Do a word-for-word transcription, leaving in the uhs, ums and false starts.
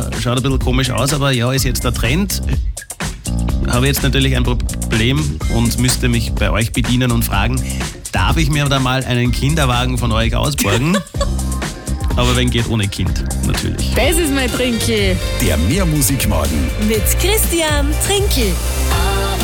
äh, schaut ein bisschen komisch aus, aber ja, ist jetzt der Trend. Habe jetzt natürlich ein Problem und müsste mich bei euch bedienen und fragen, darf ich mir da mal einen Kinderwagen von euch ausborgen? Aber wenn geht ohne Kind, natürlich. Das ist mein Trinkel. Der Mehrmusikmorgen. Mit Christian Trinkel.